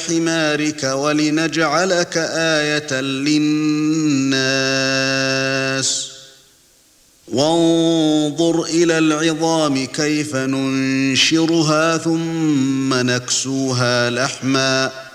حمارك ولنجعلك آية للناس وانظر إلى العظام كيف ننشرها ثم نكسوها لحما